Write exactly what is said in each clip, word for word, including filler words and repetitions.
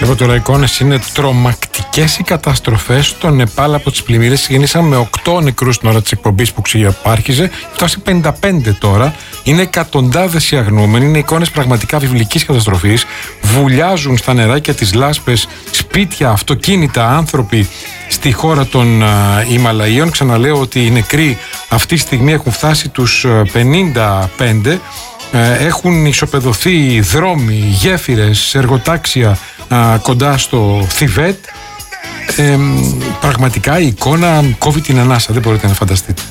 Βλέπω τώρα εικόνες, είναι τρομακτικές οι καταστροφές στο Νεπάλ από τις πλημμύρες. Ξεκινήσαν με οκτώ νεκρούς την ώρα της εκπομπής που ξεπάρχιζε, φτάσει πενήντα πέντε τώρα. Είναι εκατοντάδες οι αγνοούμενοι, είναι εικόνες πραγματικά βιβλικής καταστροφής. Βουλιάζουν στα νεράκια τις λάσπες σπίτια, αυτοκίνητα, άνθρωποι στη χώρα των Ιμαλαίων. Ξαναλέω ότι οι νεκροί αυτή τη στιγμή έχουν φτάσει τους πενήντα πέντε. Έχουν ισοπεδωθεί δρόμοι, γέφυρες, εργοτάξια α, κοντά στο Θιβέτ. Ε, πραγματικά η εικόνα κόβει την ανάσα, δεν μπορείτε να φανταστείτε.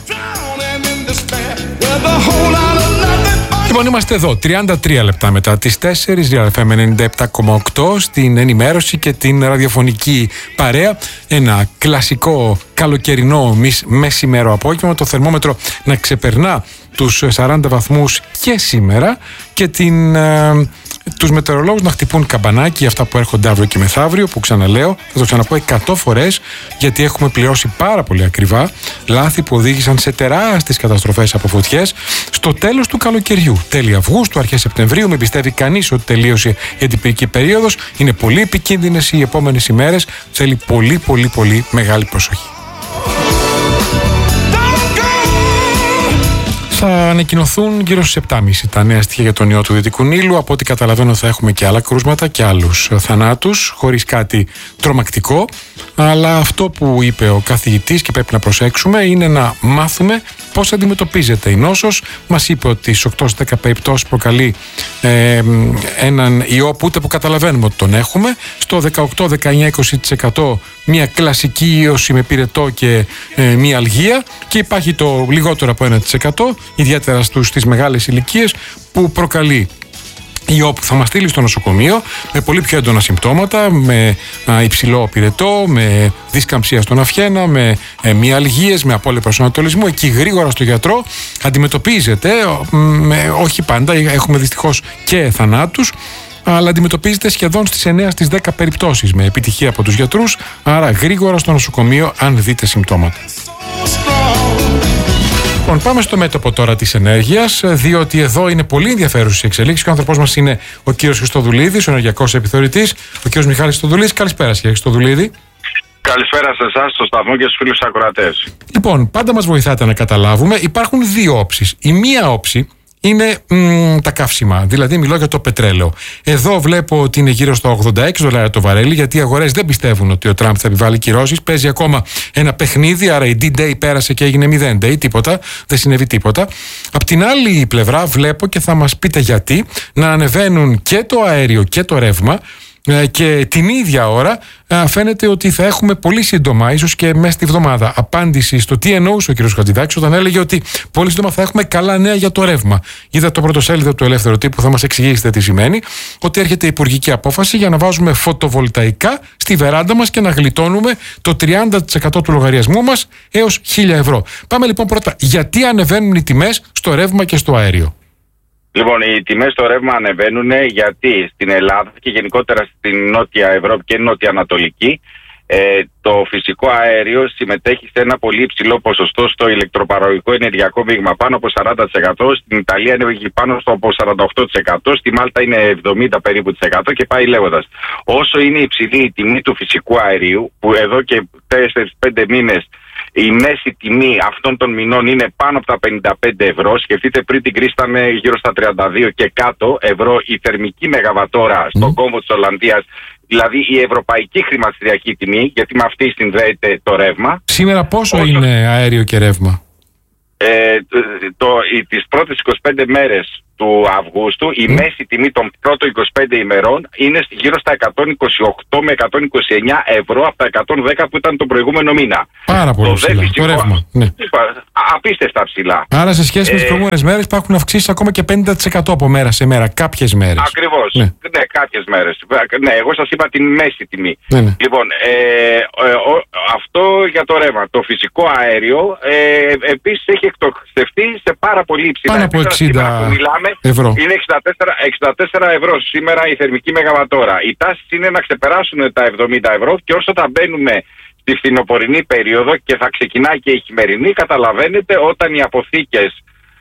Λοιπόν, είμαστε εδώ τριάντα τρία λεπτά μετά τις τέσσερις, Real εφ εμ ενενήντα επτά κόμμα οκτώ, στην ενημέρωση και την ραδιοφωνική παρέα. Ένα κλασικό καλοκαιρινό μεσημέρο απόγευμα, το θερμόμετρο να ξεπερνά τους σαράντα βαθμούς και σήμερα και την, ε, τους μετεωρολόγους να χτυπούν καμπανάκι για αυτά που έρχονται αύριο και μεθαύριο, που ξαναλέω, θα το ξαναπώ εκατό φορές, γιατί έχουμε πληρώσει πάρα πολύ ακριβά λάθη που οδήγησαν σε τεράστιες καταστροφές από φωτιές στο τέλος του καλοκαιριού. Τέλη Αυγούστου, αρχές Σεπτεμβρίου, μην πιστεύει κανείς ότι τελείωσε η αντιπυρική περίοδος. Είναι πολύ επικίνδυνες οι επόμενες ημέρες, θέλει πολύ πολύ πολύ μεγάλη προσοχή. Θα ανακοινωθούν γύρω στις επτά και μισή τα νέα στοιχεία για τον ιό του Δυτικού Νείλου. Από ό,τι καταλαβαίνω θα έχουμε και άλλα κρούσματα και άλλους θανάτους, χωρίς κάτι τρομακτικό. Αλλά αυτό που είπε ο καθηγητής και πρέπει να προσέξουμε είναι να μάθουμε πώς αντιμετωπίζεται η νόσος. Μας είπε ότι στις οκτώ δέκα περιπτώσεις προκαλεί ε, έναν ιό που ούτε που καταλαβαίνουμε ότι τον έχουμε. Στο δεκαοκτώ δεκαεννιά είκοσι τοις εκατό μια κλασική ίωση με πυρετό και ε, μια αλγεία, και υπάρχει το λιγότερο από ένα τοις εκατό, ιδιαίτερα στους, στις μεγάλες ηλικίες, που προκαλεί ιό που θα μας στείλει στο νοσοκομείο με πολύ πιο έντονα συμπτώματα, με α, υψηλό πυρετό, με δισκαμψία στον αυχένα, με ε, μυαλγίες, με απώλεια προσανατολισμού. Εκεί γρήγορα στο γιατρό αντιμετωπίζεται, με, όχι πάντα, έχουμε δυστυχώς και θανάτους, αλλά αντιμετωπίζεται σχεδόν στις εννιά στις δέκα περιπτώσεις με επιτυχία από τους γιατρούς. Άρα γρήγορα στο νοσοκομείο αν δείτε συμπτώματα. Λοιπόν, πάμε στο μέτωπο τώρα της ενέργειας, διότι εδώ είναι πολύ ενδιαφέρουσες οι εξελίξεις και ο άνθρωπός μας είναι ο κύριος Χριστοδουλίδης, ο ενεργειακός επιθεωρητής. Ο κύριος Μιχάλης Χριστοδουλίδης. Καλησπέρα, κύριε Χριστοδουλίδη. Καλησπέρα σε εσάς, στο σταθμό και στους φίλους ακροατές. Λοιπόν, πάντα μας βοηθάτε να καταλάβουμε. Υπάρχουν δύο όψεις. Η μία όψη είναι μ, τα καύσιμα, δηλαδή μιλώ για το πετρέλαιο. Εδώ βλέπω ότι είναι γύρω στα ογδόντα έξι δολάρια το βαρέλι, γιατί οι αγορές δεν πιστεύουν ότι ο Τραμπ θα επιβάλλει κυρώσεις. Παίζει ακόμα ένα παιχνίδι, άρα η D-Day πέρασε και έγινε μηδέν Day, τίποτα, δεν συνέβη τίποτα. Απ' την άλλη πλευρά βλέπω, και θα μας πείτε γιατί, να ανεβαίνουν και το αέριο και το ρεύμα. Και την ίδια ώρα φαίνεται ότι θα έχουμε πολύ σύντομα, ίσως και μέσα στη βδομάδα, απάντηση στο τι εννοούσε ο κ. Χατζηδάκης όταν έλεγε ότι πολύ σύντομα θα έχουμε καλά νέα για το ρεύμα. Είδα το πρωτοσέλιδο του Ελεύθερου Τύπου, θα μας εξηγήσετε τι σημαίνει, ότι έρχεται η υπουργική απόφαση για να βάζουμε φωτοβολταϊκά στη βεράντα μας και να γλιτώνουμε το τριάντα τοις εκατό του λογαριασμού μας έως χίλια ευρώ. Πάμε λοιπόν πρώτα, γιατί ανεβαίνουν οι τιμές στο ρεύμα και στο αέριο? Λοιπόν, οι τιμές στο ρεύμα ανεβαίνουν γιατί στην Ελλάδα και γενικότερα στην Νότια Ευρώπη και Νότια Ανατολική ε, το φυσικό αέριο συμμετέχει σε ένα πολύ υψηλό ποσοστό στο ηλεκτροπαραγωγικό ενεργειακό μείγμα, πάνω από σαράντα τοις εκατό. Στην Ιταλία είναι πάνω στο από σαράντα οκτώ τοις εκατό, στη Μάλτα είναι εβδομήντα περίπου τοις εκατό και πάει λέγοντας. Όσο είναι υψηλή η τιμή του φυσικού αερίου, που εδώ και τέσσερις πέντε μήνες η μέση τιμή αυτών των μηνών είναι πάνω από τα πενήντα πέντε ευρώ. Σκεφτείτε, πριν την κρίση ήταν γύρω στα τριάντα δύο και κάτω ευρώ η θερμική μεγαβατόρα mm. στον κόμβο της Ολλανδίας. Δηλαδή η ευρωπαϊκή χρηματιστηριακή τιμή, γιατί με αυτή συνδέεται το ρεύμα. Σήμερα πόσο Όσο... είναι αέριο και ρεύμα? Ε, το, οι, τις πρώτες είκοσι πέντε μέρες του Αυγούστου η mm. μέση τιμή των πρώτων είκοσι πέντε ημερών είναι γύρω στα εκατόν είκοσι οκτώ με εκατόν είκοσι εννιά ευρώ από τα εκατόν δέκα που ήταν τον προηγούμενο μήνα. Πάρα πολύ ψηλά. Το ρεύμα. Ναι. Απίστευτα ψηλά. Άρα σε σχέση ε... με τις προηγούμενες μέρες υπάρχουν αυξήσεις ακόμα και πενήντα τοις εκατό από μέρα σε μέρα, κάποιες μέρες. Ακριβώς. Ναι, ναι κάποιες μέρες. Ναι, εγώ σας είπα την μέση τιμή. Ναι, ναι. Λοιπόν, ε, ε, ο, αυτό για το ρεύμα. Το φυσικό αέριο ε, επίσης έχει εκτοξευτεί σε πάρα πολύ υψηλά. Πάνω από εξήντα ευρώ. Είναι εξήντα τέσσερα ευρώ σήμερα η θερμική μεγαβατόρα. Η τάση είναι να ξεπεράσουν τα εβδομήντα ευρώ και όσο θα μπαίνουμε στη φθινοπορεινή περίοδο και θα ξεκινάει και η χειμερινή, καταλαβαίνετε, όταν οι αποθήκες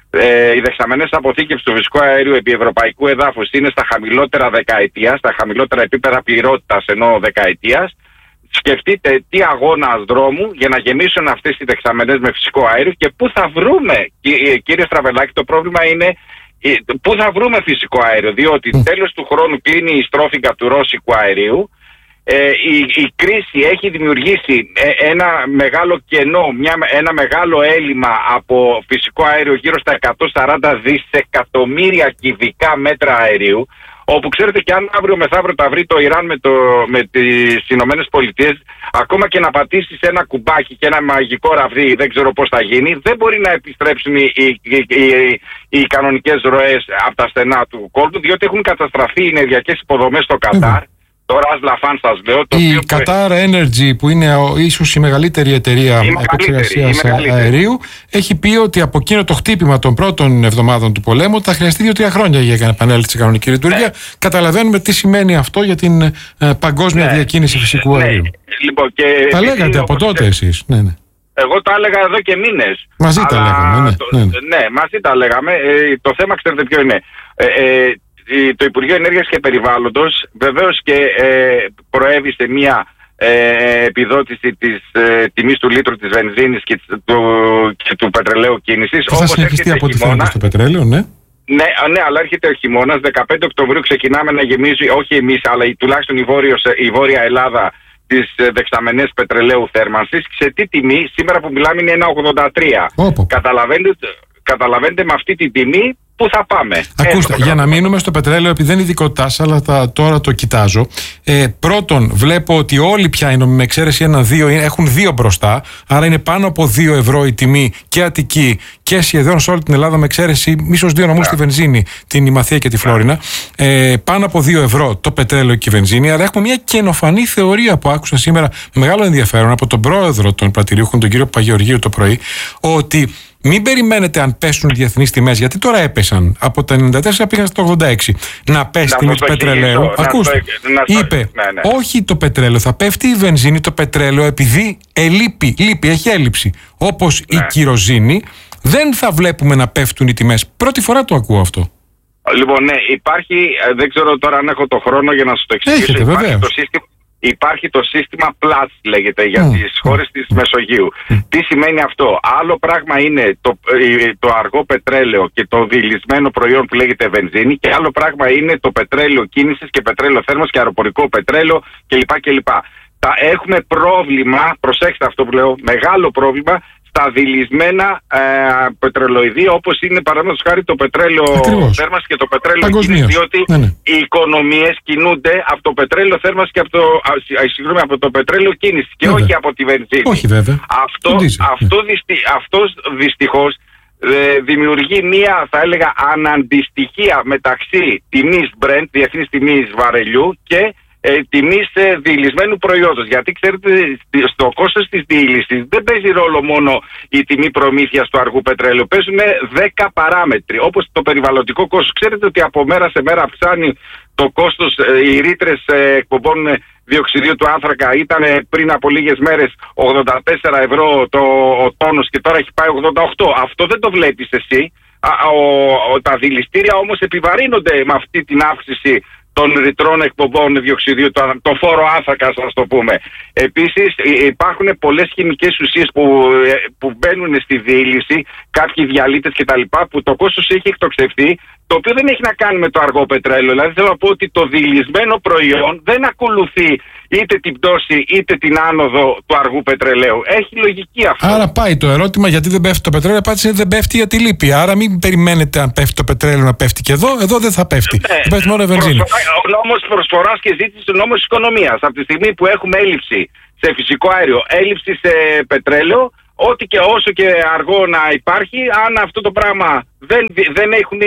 Ε, οι δεξαμενές αποθήκευσης του φυσικού αερίου επί ευρωπαϊκού εδάφους είναι στα χαμηλότερα δεκαετίας, στα χαμηλότερα επίπεδα πληρότητας ενώ δεκαετίας. Σκεφτείτε τι αγώνας δρόμου για να γεμίσουν αυτές οι δεξαμενές με φυσικό αέριο και πού θα βρούμε, κύριε Στραβελάκη, το πρόβλημα είναι πού θα βρούμε φυσικό αέριο, διότι mm. τέλος του χρόνου κλείνει η στρόφιγγα του ρώσικου αερίου. Ε, η, η κρίση έχει δημιουργήσει ε, ένα μεγάλο κενό, μια, ένα μεγάλο έλλειμμα από φυσικό αέριο γύρω στα εκατόν σαράντα δισεκατομμύρια κυβικά μέτρα αερίου, όπου ξέρετε και αν αύριο μεθαύριο τα βρει το Ιράν με, το, με τις Ηνωμένες Πολιτείες, ακόμα και να πατήσεις ένα κουμπάκι και ένα μαγικό ραβδί, δεν ξέρω πώς θα γίνει, δεν μπορεί να επιστρέψουν οι, οι, οι, οι, οι κανονικές ροές από τα στενά του κόλπου, διότι έχουν καταστραφεί οι ενεργειακές υποδομές στο Κατάρ. Mm. Το Ras Laffan σας λέω. Το η Qatar Energy, που είναι ίσως η μεγαλύτερη εταιρεία επεξεργασίας αερίου, έχει πει ότι από εκείνο το χτύπημα των πρώτων εβδομάδων του πολέμου θα χρειαστεί δύο-τρία χρόνια για να επανέλθει σε κανονική λειτουργία. Ναι. Καταλαβαίνουμε τι σημαίνει αυτό για την ε, παγκόσμια ναι. διακίνηση φυσικού ναι. αερίου. Λοιπόν, και τα λέγατε από τότε και... εσείς. Ναι, ναι. Εγώ τα έλεγα εδώ και μήνες. Μαζί αλλά... τα λέγαμε. Ναι, το... ναι, ναι. ναι, μαζί τα λέγαμε. Ε, το θέμα ξέρετε ποιο είναι. Ε, ε, το Υπουργείο Ενέργειας και Περιβάλλοντος βεβαίως και ε, προέβη σε μια ε, επιδότηση της ε, τιμής του λίτρου της βενζίνης και του, και του πετρελαίου κίνησης. Θα συνεχιστεί από ό,τι φαίνεται στο πετρέλαιο, ναι. Ναι, ναι, αλλά έρχεται ο χειμώνας. δεκαπέντε Οκτωβρίου ξεκινάμε να γεμίζει, όχι εμείς, αλλά τουλάχιστον η, Βόρειος, η Βόρεια Ελλάδα, τις δεξαμενές πετρελαίου θέρμανσης. Σε τι τιμή, σήμερα που μιλάμε είναι ένα ογδόντα τρία. Καταλαβαίνετε, καταλαβαίνετε με αυτή τη τιμή πού θα πάμε. Ακούστε, για να μείνουμε στο πετρέλαιο, επειδή δεν είναι ειδικότητά σας, αλλά τα, τώρα το κοιτάζω. Ε, πρώτον, βλέπω ότι όλοι πια, με εξαίρεση ένα-δύο, έχουν δύο μπροστά. Άρα είναι πάνω από δύο ευρώ η τιμή και Αττική και σχεδόν σε όλη την Ελλάδα, με εξαίρεση ίσως δύο νομούς yeah. στη βενζίνη, την Ημαθία και τη Φλόρινα. Ε, πάνω από δύο ευρώ το πετρέλαιο και η βενζίνη. Άρα έχουμε μια καινοφανή θεωρία που άκουσα σήμερα με μεγάλο ενδιαφέρον από τον πρόεδρο των πρατηριούχων, τον κύριο Παπαγεωργίου, το πρωί, ότι μην περιμένετε αν πέσουν οι διεθνείς τιμές, γιατί τώρα έπεσαν. Από τα ενενήντα τέσσερα πήγαν στο ογδόντα έξι. Να πέσει η τιμή του πετρελαίου. Ακούστε. Είπε, ναι, ναι. όχι το πετρέλαιο, θα πέφτει η βενζίνη, το πετρέλαιο, επειδή ελείπει, λείπει, έχει έλλειψη. Όπως ναι. η κυροζήνη, δεν θα βλέπουμε να πέφτουν οι τιμές. Πρώτη φορά το ακούω αυτό. Λοιπόν, ναι, υπάρχει, δεν ξέρω τώρα αν έχω το χρόνο για να σας το εξηγήσω. Έχετε, υπάρχει το σύστημα. Υπάρχει το σύστημα Plus, λέγεται, για mm. τις χώρες της Μεσογείου. Mm. Τι σημαίνει αυτό? Άλλο πράγμα είναι το, το αργό πετρέλαιο και το διηλυσμένο προϊόν που λέγεται βενζίνη, και άλλο πράγμα είναι το πετρέλαιο κίνησης και πετρέλαιο θέρμανσης και αεροπορικό πετρέλαιο κλπ. κλπ. Τα έχουμε πρόβλημα, προσέξτε αυτό που λέω, μεγάλο πρόβλημα στα δειλισμένα ε, πετρελοειδία, όπως είναι παραδείγματος χάρη το πετρέλαιο θέρμανσης και το πετρέλαιο κίνησης, διότι ναι, ναι. οι οικονομίες κινούνται από το πετρέλαιο θέρμανσης και από το, α, συγγνώμη, από το πετρέλαιο κίνησης και βέβαια. όχι από τη βενζίνη. Όχι βέβαια. Αυτό, αυτό, δυστι, αυτός δυστυχώς ε, δημιουργεί μία, θα έλεγα, αναντιστοιχία μεταξύ τιμής Brent, διεθνής τιμής βαρελιού, και Ε, τιμής ε, διηλυσμένου προϊόντος. Γιατί ξέρετε, στο κόστος της διήλυσης δεν παίζει ρόλο μόνο η τιμή προμήθειας του αργού πετρέλαιου. Παίζουν δέκα παράμετροι. Όπως το περιβαλλοντικό κόστος. Ξέρετε ότι από μέρα σε μέρα αυξάνει το κόστος. Ε, οι ρήτρες ε, εκπομπών διοξιδίου του άνθρακα ήταν ε, πριν από λίγες μέρες ογδόντα τέσσερα ευρώ το, ο τόνος και τώρα έχει πάει ογδόντα οκτώ. Αυτό δεν το βλέπεις εσύ. Α, ο, ο, τα δηληστήρια όμως επιβαρύνονται με αυτή την αύξηση των ρητρών εκπομπών διοξιδίου, το, το φόρο άνθρακα, ας το πούμε. Επίσης υπάρχουν πολλές χημικές ουσίες που, που μπαίνουν στη διήλυση, κάποιοι διαλύτες κτλ., που το κόστος έχει εκτοξευθεί, το οποίο δεν έχει να κάνει με το αργό πετρέλαιο. Δηλαδή θέλω να πω ότι το διηλυσμένο προϊόν δεν ακολουθεί είτε την πτώση είτε την άνοδο του αργού πετρελαίου. Έχει λογική αυτό. Άρα πάει το ερώτημα γιατί δεν πέφτει το πετρέλαιο, απάντηση είναι δεν πέφτει γιατί λείπει. Άρα μην περιμένετε αν πέφτει το πετρέλαιο να πέφτει και εδώ, εδώ δεν θα πέφτει. Ναι, θα πέφτει μόνο η βενζίνη. Ο νόμος προσφοράς και ζήτησης, ο νόμος οικονομίας. Από τη στιγμή που έχουμε έλλειψη σε φυσικό αέριο, έλλειψη σε πετρέλαιο, ό,τι και όσο και αργό να υπάρχει, αν αυτό το πράγμα δεν, δεν έχουν,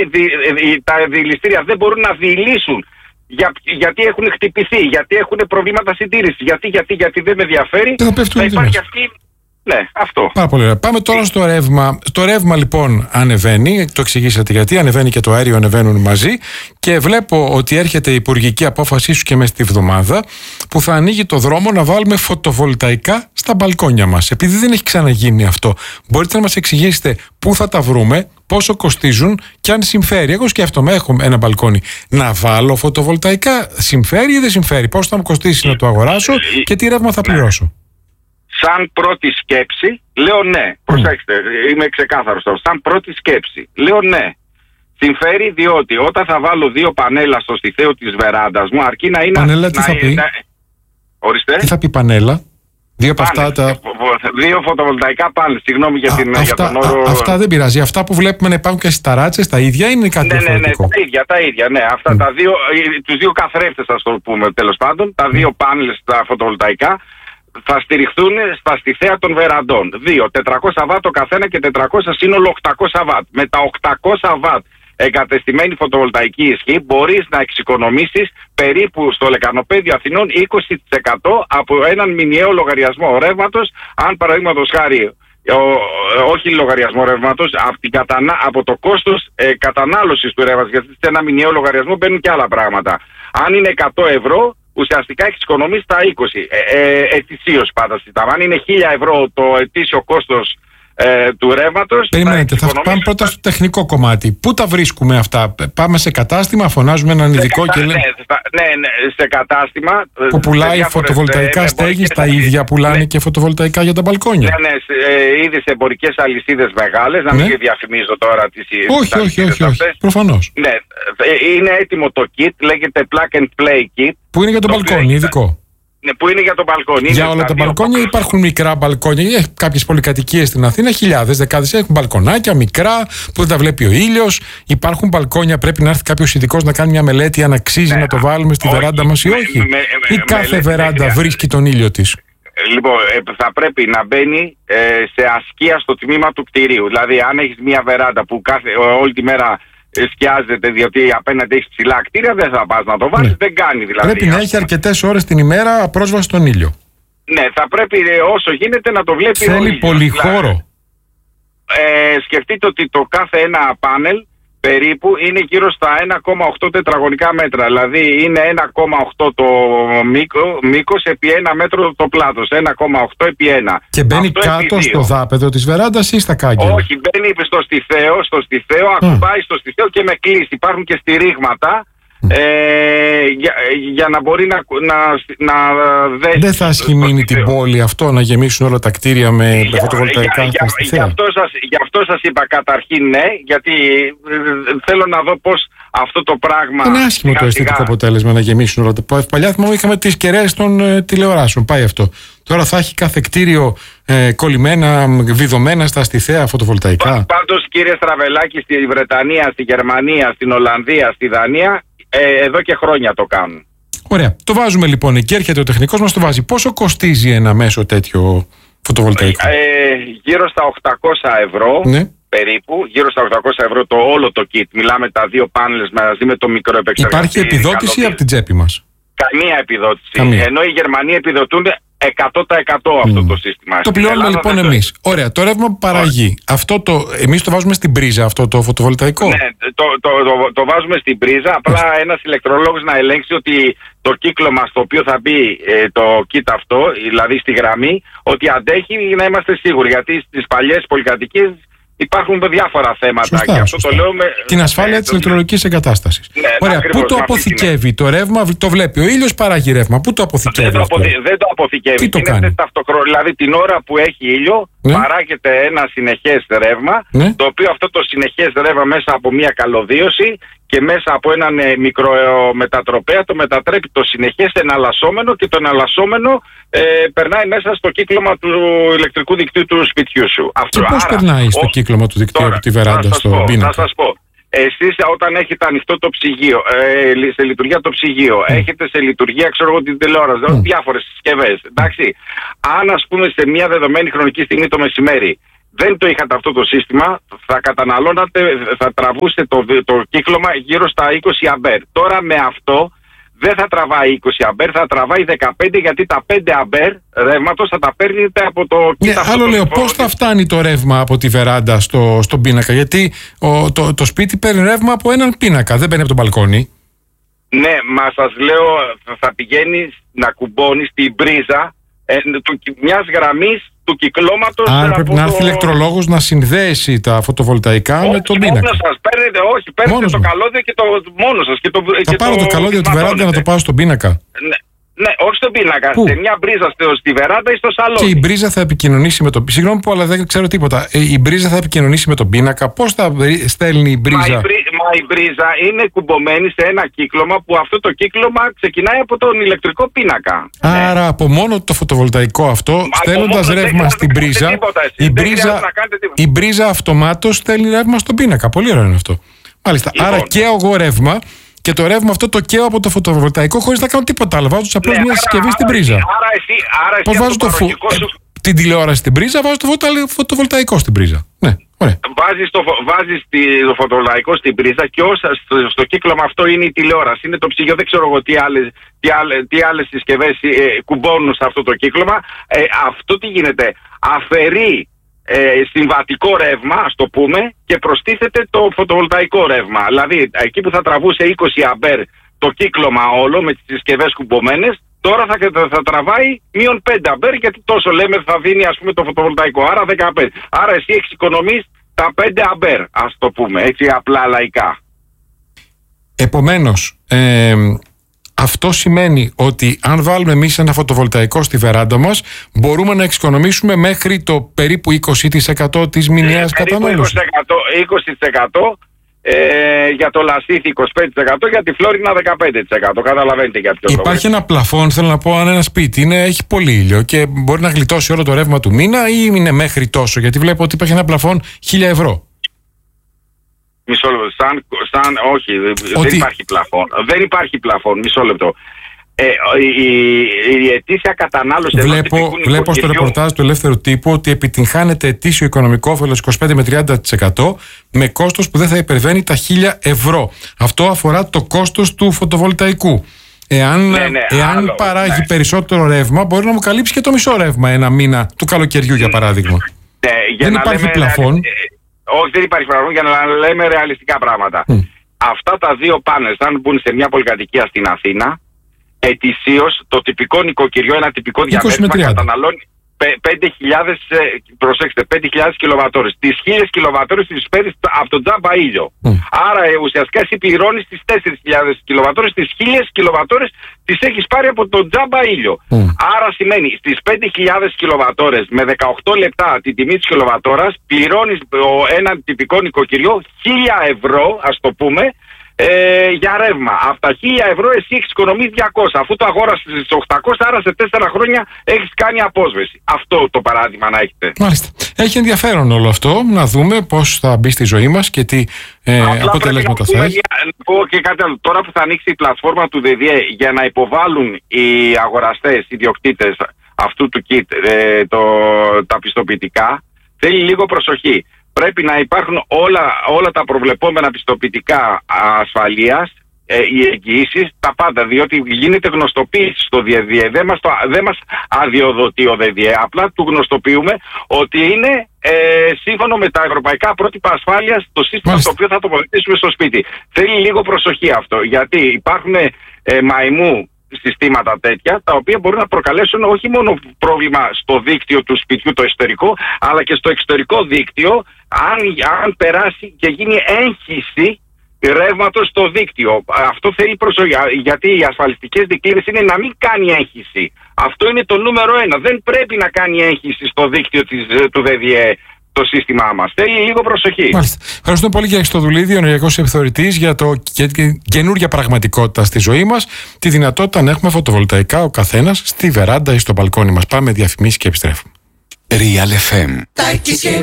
τα διηληστήρια δεν μπορούν να διηλύσουν για, γιατί έχουν χτυπηθεί, γιατί έχουν προβλήματα συντήρησης, γιατί, γιατί, γιατί δεν με ενδιαφέρει, θα υπάρχει αυτή. Ναι, αυτό. Πάρα πολύ ωραία. Πάμε τώρα στο ρεύμα. Το ρεύμα λοιπόν ανεβαίνει, το εξηγήσατε γιατί, ανεβαίνει και το αέριο, ανεβαίνουν μαζί, και βλέπω ότι έρχεται η υπουργική απόφασή σου και μέσα στη βδομάδα που θα ανοίγει το δρόμο να βάλουμε φωτοβολταϊκά στα μπαλκόνια μας. Επειδή δεν έχει ξαναγίνει αυτό, μπορείτε να μας εξηγήσετε πού θα τα βρούμε, πόσο κοστίζουν και αν συμφέρει. Εγώ σκέφτομαι, έχω ένα μπαλκόνι. Να βάλω φωτοβολταϊκά, συμφέρει ή δεν συμφέρει? Πόσο θα μου κοστίσει να το αγοράσω και τι ρεύμα θα πληρώσω? Σαν πρώτη σκέψη, λέω ναι. Προσέξτε, είμαι ξεκάθαρος τώρα. Σαν πρώτη σκέψη, λέω ναι. Συμφέρει, διότι όταν θα βάλω δύο πανέλα στο στιθέο της βεράντας μου, αρκεί να είναι... Πανέλα τι να, θα πει? να, ορίστε. Τι θα πει πανέλα? Δύο από αυτά τα... Δύο φωτοβολταϊκά πάνελ, συγγνώμη για, την, αυτά, για τον όρο... Α, αυτά δεν πειράζει. Αυτά που βλέπουμε να υπάρχουν και στις ταράτσες, τα ίδια είναι κάτι ναι, διαφορετικό? Ναι, ναι, τα ίδια, τα ίδια, ναι. Αυτά mm. τα δύο, τους δύο καθρέφτες, ας το πούμε, τέλος πάντων, τα δύο πάνελ στα φωτοβολταϊκά, θα στηριχθούν στα στιθέα των βεραντών. Δύο, τετρακόσια βατ το καθένα και τετρακόσια σύνολο οκτακόσια βατ. Με τα οκτακόσια βατ εγκατεστημένη φωτοβολταϊκή ισχύ μπορείς να εξοικονομήσεις περίπου στο λεκανοπέδιο Αθηνών είκοσι τοις εκατό από έναν μηνιαίο λογαριασμό ρεύματος. Αν παραδείγματος χάρη, ο, όχι λογαριασμό ρεύματος, από, κατανα, από το κόστος ε, κατανάλωσης του ρεύματος, γιατί σε ένα μηνιαίο λογαριασμό μπαίνουν και άλλα πράγματα. Αν είναι εκατό ευρώ, ουσιαστικά εξοικονομείς τα είκοσι. Ε, ε, ετησίως πάντα συζητάμε. Αν είναι χίλια ευρώ το ετήσιο κόστος ε, του ρεύματος. Περιμένετε, θα πάμε πρώτα στο τεχνικό κομμάτι. Πού τα βρίσκουμε αυτά? Πάμε σε κατάστημα, φωνάζουμε έναν ειδικό και λέμε. Ναι, ναι, σε κατάστημα. Που πουλάει φωτοβολταϊκά στέγη, τα ίδια πουλάνε ναι. και φωτοβολταϊκά για τα μπαλκόνια. Ναι, ναι, ε, ήδη σε εμπορικές αλυσίδες μεγάλες, να μην ναι. διαφημίζω τώρα τις όχι, όχι, όχι, όχι, προφανώς. Ναι, είναι έτοιμο το kit, λέγεται plug and play kit. Που είναι για το, το μπαλκόνι, ειδικό. Ναι, που είναι για το μπαλκόνι. Για όλα τα μπαλκόνια δύο... υπάρχουν μικρά μπαλκόνια. Έχει κάποιες πολυκατοικίες στην Αθήνα, χιλιάδες, δεκάδες έχουν μπαλκονάκια μικρά που δεν τα βλέπει ο ήλιος. Υπάρχουν μπαλκόνια, πρέπει να έρθει κάποιος ειδικός να κάνει μια μελέτη αν αξίζει ναι, να το βάλουμε στη όχι, βεράντα μας ή όχι. Με, με, ή με, κάθε με, βεράντα με, βρίσκει τον ήλιο της? Λοιπόν, θα πρέπει να μπαίνει ε, σε ασκία στο τμήμα του κτηρίου. Δηλαδή, αν έχεις μια βεράντα που κάθε, όλη τη μέρα σκιάζεται διότι απέναντι έχει ψηλά κτίρια, δεν θα πας να το βάλεις, ναι. δεν κάνει δηλαδή. Πρέπει να έχει αρκετές ώρες την ημέρα πρόσβαση στον ήλιο. Ναι, θα πρέπει όσο γίνεται να το βλέπει. Θέλει πολύ χώρο. Ε, σκεφτείτε ότι το κάθε ένα πάνελ περίπου είναι γύρω στα ένα κόμμα οκτώ τετραγωνικά μέτρα. Δηλαδή είναι ένα κόμμα οκτώ το μήκος επί ένα μέτρο το πλάτος. ένα κόμμα οκτώ επί ένα. Και μπαίνει αυτό κάτω στο δάπεδο της βεράντας ή στα κάγκελα? Όχι, μπαίνει στο στιθέο, στο στιθέο, mm. ακουμπάει στο στιθέο και με κλείσει. Υπάρχουν και στηρίγματα mm. ε, για, για να μπορεί να, να, να δέσει. Δεν θα ασχημείνει την πόλη αυτό να γεμίσουν όλα τα κτίρια με για, φωτοβολταϊκά για, για, γι, αυτό σας, γι' αυτό σας είπα καταρχήν ναι, γιατί θέλω να δω πώς αυτό το πράγμα... Είναι άσχημο το αισθητικό αποτέλεσμα να γεμίσουν όλα τα... Παλιά θυμάμαι είχαμε τις κεραίες των ε, τηλεοράσεων, πάει αυτό. Τώρα θα έχει κάθε κτίριο ε, κολλημένα, βιδωμένα στα στιθέα φωτοβολταϊκά. Πάντως κύριε Στραβελάκη, στη Βρετανία, στη Γερμανία, στην Ολλανδία, στη Δανία, ε, εδώ και χρόνια το κάνουν. Ωραία. Το βάζουμε λοιπόν εκεί, έρχεται ο τεχνικός μας το βάζει. Πόσο κοστίζει ένα μέσο τέτοιο φωτοβολταϊκό? Ε, γύρω στα οκτακόσια ευρώ. Ναι. Περίπου, γύρω στα οκτακόσια ευρώ το όλο το kit. Μιλάμε τα δύο πάνελες μαζί με το μικρό επεξεργαστή. Υπάρχει επιδότηση από την τσέπη μας? Καμία επιδότηση. Καμία. Ενώ οι Γερμανοί επιδοτούν εκατό τοις εκατό αυτό mm. το σύστημα. Το πληρώνουμε λοιπόν εμείς. Το... Ωραία, το ρεύμα που παραγεί. Αυτό το, εμείς το βάζουμε στην πρίζα αυτό το φωτοβολταϊκό? Ναι, το, το, το, το βάζουμε στην πρίζα. Απλά mm. ένας ηλεκτρολόγος να ελέγξει ότι το κύκλωμα στο οποίο θα μπει ε, το kit αυτό, δηλαδή στη γραμμή, ότι αντέχει, να είμαστε σίγουροι. Γιατί στις παλιές πολυκατοικίες υπάρχουν διάφορα θέματα. Σωστά, και αυτό σωστά. το λέω με... Την ασφάλεια ε, της το... ηλεκτρολογικής εγκατάστασης. Ναι, ωραία, ακριβώς, πού το αποθηκεύει είναι... το ρεύμα? Το βλέπει ο ήλιος, παράγει ρεύμα. Πού το αποθηκεύει? Δεν το, αυτό? αποθη... δεν το αποθηκεύει. Τι το κάνει? Ταυτοκρο... Δηλαδή την ώρα που έχει ήλιο, ναι. παράγεται ένα συνεχές ρεύμα, ναι. το οποίο αυτό το συνεχές ρεύμα μέσα από μια καλωδίωση και μέσα από έναν ε, μικρομετατροπέα το μετατρέπει το συνεχές εναλλασσόμενο και το εναλλασσόμενο ε, περνάει μέσα στο κύκλωμα του ηλεκτρικού δικτύου του σπιτιού σου. Αυτό, και πώς άρα, περνάει ο... στο κύκλωμα του δικτύου από τη βεράντα στο πω, πίνακα? Θα σας πω. Εσείς όταν έχετε ανοιχτό το ψυγείο, ε, σε λειτουργία το ψυγείο, mm. έχετε σε λειτουργία ξέρω εγώ την τηλεόραση, mm. διάφορες συσκευές, εντάξει. Αν ας πούμε σε μια δεδομένη χρονική στιγμή το μεσημέρι δεν το είχατε αυτό το σύστημα, θα καταναλώνατε, θα τραβούσετε το, το κύκλωμα γύρω στα είκοσι αμπέρ. Τώρα με αυτό δεν θα τραβάει είκοσι αμπέρ, θα τραβάει δεκαπέντε, γιατί τα πέντε αμπέρ ρεύματος θα τα παίρνετε από το... Ναι, άλλο λέω, πώς θα φτάνει το ρεύμα από τη βεράντα στο, στον πίνακα? Γιατί ο, το, το σπίτι παίρνει ρεύμα από έναν πίνακα, δεν παίρνει από τον μπαλκόνι. Ναι, μα σας λέω, θα πηγαίνει να κουμπώνει στην πρίζα ε, του, μιας γραμμής του κυκλώματος. Άρα πρέπει να έρθει το... ηλεκτρολόγος να συνδέσει τα φωτοβολταϊκά όχι, με τον πίνακα. Μόνος σας, παίρνετε, όχι, παίρνετε μόνος το μου. καλώδιο και το μόνος σας. Και το, Θα και πάρω το, το καλώδιο τη βεράντα να το πάω στον πίνακα. Ναι, ναι, όχι στον πίνακα. Πού? Σε μια μπρίζα στη βεράντα ή στο σαλόνι. Και η μπρίζα θα επικοινωνήσει με τον. Συγγνώμη που, αλλά δεν ξέρω τίποτα. Ε, η μπρίζα θα επικοινωνήσει με τον πίνακα. Πώς θα στέλνει η μπρίζα. Μα η, μπρί, μα η μπρίζα είναι κουμπωμένη σε ένα κύκλωμα που αυτό το κύκλωμα ξεκινάει από τον ηλεκτρικό πίνακα. Άρα ναι. από μόνο το φωτοβολταϊκό αυτό, στέλνοντας ρεύμα στην μπρίζα, η μπρίζα, η μπρίζα αυτομάτως στέλνει ρεύμα στον πίνακα. Πολύ ωραίο είναι αυτό. Μάλιστα. Λοιπόν. Άρα καίω εγώ ρεύμα και το ρεύμα αυτό το καίω από το φωτοβολταϊκό χωρίς να κάνω τίποτα άλλο. Βάζω απλώς ναι, μια συσκευή στην πρίζα. Άρα εσύ, άρα εσύ πώς βάζω το φου... σου... την τηλεόραση στην πρίζα, βάζω το φωτοβολταϊκό στην πρίζα. Ναι, ωραία. Βάζεις το, βάζεις το φωτοβολταϊκό στην πρίζα και όσα στο, στο κύκλωμα αυτό είναι η τηλεόραση, είναι το ψυγείο, δεν ξέρω εγώ τι άλλες, τι άλλες, τι άλλες συσκευές ε, κουμπώνουν σε αυτό το κύκλωμα. Ε, αυτό τι γίνεται, αφαιρεί Ε, συμβατικό ρεύμα, ας το πούμε, και προστίθεται το φωτοβολταϊκό ρεύμα. Δηλαδή, εκεί που θα τραβούσε είκοσι αμπέρ το κύκλωμα όλο με τις συσκευές κουμπωμένες, τώρα θα, θα, θα τραβάει μείον πέντε αμπέρ, γιατί τόσο λέμε θα δίνει, ας πούμε, το φωτοβολταϊκό. Άρα δέκα αμπέρ. Άρα εσύ εξοικονομείς τα πέντε αμπέρ, ας το πούμε, έτσι απλά λαϊκά. Επομένως, ε, αυτό σημαίνει ότι αν βάλουμε εμείς ένα φωτοβολταϊκό στη βεράντα μας, μπορούμε να εξοικονομήσουμε μέχρι το περίπου είκοσι τοις εκατό της μηνιαίας κατανάλωσης. είκοσι τοις εκατό ε, για το λασίθι, είκοσι πέντε τοις εκατό για τη φλόρινα, δεκαπέντε τοις εκατό. Καταλαβαίνετε για ποιο λόγο. Υπάρχει ένα πλαφόν, θέλω να πω, αν ένα σπίτι είναι, έχει πολύ ήλιο και μπορεί να γλιτώσει όλο το ρεύμα του μήνα, ή είναι μέχρι τόσο, γιατί βλέπω ότι υπάρχει ένα πλαφόν χίλια ευρώ. Μισό λεπτό. Σαν, σαν, όχι, ότι... δεν υπάρχει πλαφόν. Δεν υπάρχει πλαφόν. Μισό λεπτό. Ε, η, η, η ετήσια κατανάλωση. Βλέπω, βλέπω στο ρεπορτάζ του Ελεύθερου Τύπου ότι επιτυγχάνεται ετήσιο οικονομικό όφελος είκοσι πέντε με τριάντα τοις εκατό με κόστος που δεν θα υπερβαίνει τα χίλια ευρώ. Αυτό αφορά το κόστος του φωτοβολταϊκού. Εάν, ναι, ναι, εάν άλλο, παράγει ναι. περισσότερο ρεύμα, μπορεί να μου καλύψει και το μισό ρεύμα ένα μήνα του καλοκαιριού, για παράδειγμα. Ναι, για δεν να υπάρχει λέμε, πλαφόν. Όχι, δεν υπάρχει πλαφόν, για να λέμε ρεαλιστικά πράγματα. Mm. Αυτά τα δύο πάνελ, αν μπουν σε μια πολυκατοικία στην Αθήνα, ετησίως το τυπικό νοικοκυριό, ένα τυπικό διαμέρισμα καταναλώνει πέντε χιλιάδες, προσέξτε, πέντε χιλιάδες κιλοβατόρες. Τις χίλιες κιλοβατόρες τις παίρνεις από τον τζάμπα ήλιο. Mm. Άρα ε, ουσιαστικά εσύ πληρώνεις τις τέσσερις χιλιάδες κιλοβατόρες, τις χίλιες κιλοβατόρες τις έχεις πάρει από τον τζάμπα ήλιο. Mm. Άρα σημαίνει στις πέντε χιλιάδες κιλοβατόρες με δεκαοκτώ λεπτά την τιμή της κιλοβατόρας πληρώνεις ένα τυπικό νοικοκυριό χίλια ευρώ, ας το πούμε, Ε, για ρεύμα. Από τα χίλια ευρώ εσύ εξοικονομείς διακόσια. Αφού το αγόρασες στις οκτακόσια, άρα σε τέσσερα χρόνια έχεις κάνει απόσβεση. Αυτό το παράδειγμα να έχετε. Μάλιστα. Έχει ενδιαφέρον όλο αυτό. Να δούμε πώς θα μπει στη ζωή μας και τι ε, αποτελέσματα θα έχει. Να πω και κάτι άλλο. Τώρα που θα ανοίξει η πλατφόρμα του ΔΔΕ για να υποβάλουν οι αγοραστές, οι ιδιοκτήτες αυτού του kit, ε, το, τα πιστοποιητικά, θέλει λίγο προσοχή. Πρέπει να υπάρχουν όλα, όλα τα προβλεπόμενα πιστοποιητικά ασφαλείας, ε, οι εγγυήσεις, τα πάντα, διότι γίνεται γνωστοποίηση στο ΔΔΕ. Δεν μας, το, δεν μας αδειοδοτεί ο ΔΔΕ, απλά του γνωστοποιούμε ότι είναι ε, σύμφωνο με τα ευρωπαϊκά πρότυπα ασφάλειας το σύστημα Μάλιστα. το οποίο θα τοποθετήσουμε στο σπίτι. Θέλει λίγο προσοχή αυτό, γιατί υπάρχουν ε, μαϊμού συστήματα τέτοια, τα οποία μπορούν να προκαλέσουν όχι μόνο πρόβλημα στο δίκτυο του σπιτιού το εσωτερικό, αλλά και στο εξωτερικό δίκτυο, αν, αν περάσει και γίνει έγχυση ρεύματος στο δίκτυο. Αυτό θέλει προσοχή, γιατί οι ασφαλιστικές δικλείδες είναι να μην κάνει έγχυση. Αυτό είναι το νούμερο ένα. Δεν πρέπει να κάνει έγχυση στο δίκτυο της, του ΔΔΕ το σύστημά μας. Θέλει λίγο προσοχή. Μάλιστα. Ευχαριστούμε πολύ, κύριε Χριστοδουλίδη, ο ενεργειακός επιθεωρητής, για το καινούργια πραγματικότητα στη ζωή μας, τη δυνατότητα να έχουμε φωτοβολταϊκά ο καθένας στη βεράντα ή στο μπαλκόνι μας. Πάμε διαφημίσεις και επιστρέφουμε. Real εφ εμ. Τάκης και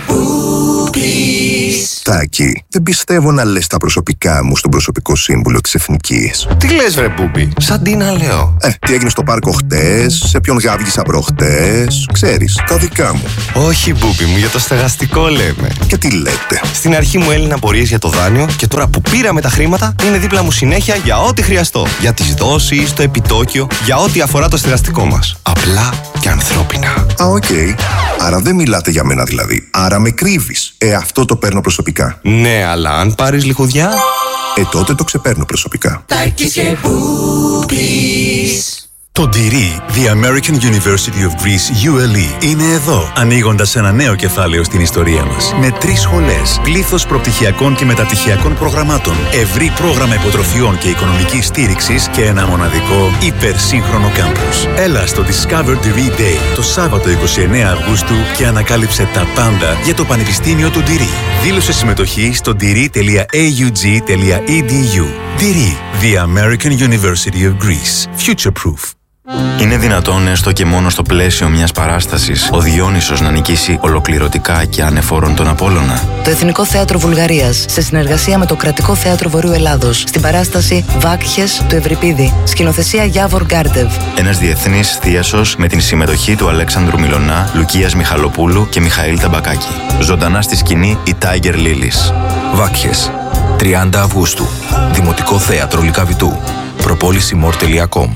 Μπούμπης. Τάκη, δεν πιστεύω να λες τα προσωπικά μου στον προσωπικό σύμβουλο της Εθνικής. Τι λες, βρε Μπούμπη, σαν τι να λέω. Ε, τι έγινε στο πάρκο χτες, σε ποιον γάβγισα προχτές, ξέρεις, τα δικά μου. Όχι, Μπούμπη μου, για το στεγαστικό λέμε. Και τι λέτε. Στην αρχή μου έλυναν απορίες για το δάνειο και τώρα που πήραμε τα χρήματα είναι δίπλα μου συνέχεια για ό,τι χρειαστώ. Για τις δόσεις, το επιτόκιο, για ό,τι αφορά το στεγαστικό μας. Απλά και ανθρώπινα. Α, οκ. Okay. Άρα δεν μιλάτε για μένα δηλαδή. Άρα με κρύβεις. Ε, αυτό το παίρνω προσωπικά. Ναι, αλλά αν πάρεις λιχουδιά... Ε, τότε το ξεπαίρνω προσωπικά. Τάκης και Μπούμπης. Το Ντυρί, The American University of Greece γιου ελ ι, είναι εδώ, ανοίγοντας ένα νέο κεφάλαιο στην ιστορία μας. Με τρεις σχολές, πλήθος προπτυχιακών και μεταπτυχιακών προγραμμάτων, ευρύ πρόγραμμα υποτροφιών και οικονομικής στήριξης και ένα μοναδικό υπερσύγχρονο κάμπους. Έλα στο Discover Ντυρί Day το Σάββατο είκοσι εννέα Αυγούστου και ανακάλυψε τα πάντα για το Πανεπιστήμιο του Ντυρί. Δήλωσε συμμετοχή στο ντυρί τελεία έι γιου τζι τελεία ι ντι γιου. Ντυρί, The American University of Greece. Future Proof. Είναι δυνατόν έστω και μόνο στο πλαίσιο μιας παράστασης ο Διόνυσος να νικήσει ολοκληρωτικά και ανεφόρον τον Απόλλωνα? Το Εθνικό Θέατρο Βουλγαρίας, σε συνεργασία με το Κρατικό Θέατρο Βορείου Ελλάδος, στην παράσταση Βάκχες του Ευρυπίδη, σκηνοθεσία Γιάβορ Γκάρντεβ. Ένας διεθνής θίασος με την συμμετοχή του Αλέξανδρου Μιλωνά, Λουκίας Μιχαλοπούλου και Μιχαήλ Ταμπακάκη. Ζωντανά στη σκηνή η Tiger Lilies. Βάκχες, τριάντα Αυγούστου, Δημοτικό Θέατρο Λυκαβητού. προπόληση μορ τελεία κομ.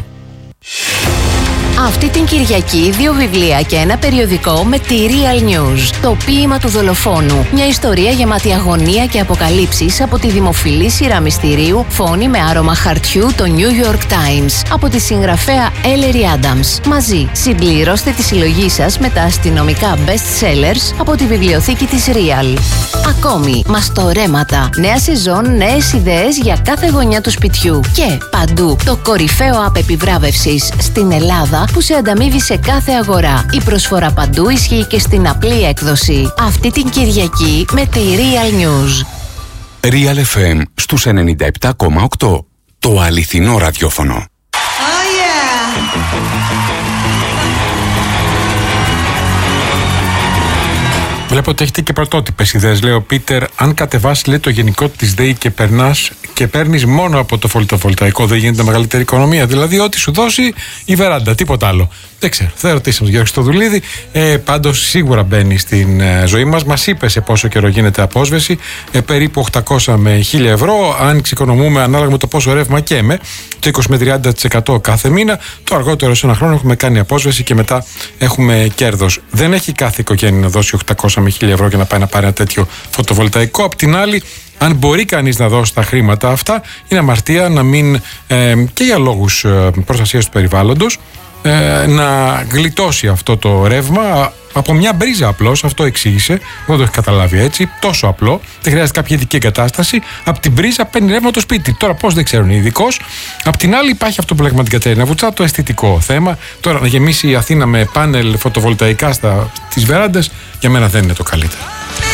Αυτή την Κυριακή δύο βιβλία και ένα περιοδικό με τη Real News. Το ποίημα του δολοφόνου. Μια ιστορία γεμάτη αγωνία και αποκαλύψεις από τη δημοφιλή σειρά μυστηρίου Φόνη με άρωμα χαρτιού, το New York Times. Από τη συγγραφέα Ellery Adams. Μαζί συμπληρώστε τη συλλογή σας με τα αστυνομικά best sellers από τη βιβλιοθήκη της Real. Ακόμη, μαστορέματα. Νέα σεζόν, νέες ιδέες για κάθε γωνιά του σπιτιού. Και παντού το κορυφαίο app επιβράβευσης στην Ελλάδα που σε ανταμείβει σε κάθε αγορά. Η προσφορά παντού ισχύει και στην απλή έκδοση. Αυτή την Κυριακή με τη Real News. Real εφ εμ στους ενενήντα επτά κόμμα οκτώ. Το αληθινό ραδιόφωνο. Oh yeah! Βλέπω ότι έχετε και πρωτότυπες ιδέες. Λέει ο Πίτερ, αν κατεβάσει λέει, το γενικό της ΔΕΗ και περνάς και παίρνεις μόνο από το φωτοβολταϊκό, δεν γίνεται μεγαλύτερη οικονομία? Δηλαδή, ό,τι σου δώσει η βεράντα, τίποτα άλλο. Δεν ξέρω. Θα ρωτήσουμε τον Γιώργο Χριστοδουλίδη. Ε, πάντως, σίγουρα μπαίνει στην ε, ζωή μας. Μας είπε σε πόσο καιρό γίνεται απόσβεση. Ε, περίπου οκτακόσια με χίλια ευρώ. Αν εξοικονομούμε ανάλογα με το πόσο ρεύμα καίμε, το είκοσι με τριάντα τοις εκατό κάθε μήνα, το αργότερο σε ένα χρόνο έχουμε κάνει απόσβεση και μετά έχουμε κέρδος. Δεν έχει κάθε οικογένεια να δώσει οκτακόσια με χίλια ευρώ για να πάει να πάρει ένα τέτοιο φωτοβολταϊκό. Απ' την άλλη, αν μπορεί κανείς να δώσει τα χρήματα αυτά, είναι αμαρτία να μην, ε, και για λόγους ε, προστασίας του περιβάλλοντος, ε, να γλιτώσει αυτό το ρεύμα από μια μπρίζα απλώς. Αυτό εξήγησε, δεν το έχει καταλάβει έτσι, τόσο απλό, δεν χρειάζεται κάποια ειδική εγκατάσταση. Από την μπρίζα παίρνει ρεύμα το σπίτι. Τώρα πώς δεν ξέρουν οι ειδικώς. Απ' την άλλη υπάρχει αυτό που λέγαμε με την Κατερίνα Βουτσά, το αισθητικό θέμα. Τώρα να γεμίσει η Αθήνα με πάνελ φωτοβολταϊκά στα, στις βεράντες, για μένα δεν είναι το καλύτερο.